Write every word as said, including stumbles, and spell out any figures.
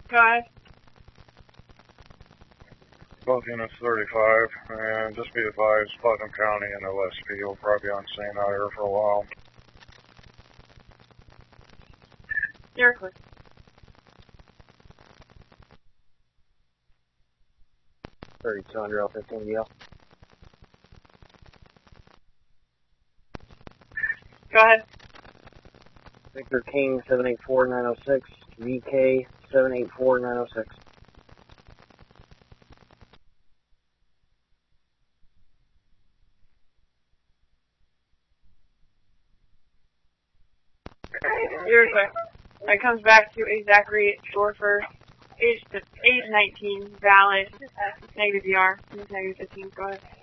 Go ahead. Both units thirty-five, and just be advised, Putnam County and L S P will probably be on scene out here for a while. You're clear. thirty-two hundred L fifteen V L. Go ahead. Victor King seven eight four nine oh six, V K seven eight four nine oh six. You're clear. That comes back to a Zachary Shorfer, age age nineteen, valid, negative V R, negative fifteen. Go ahead.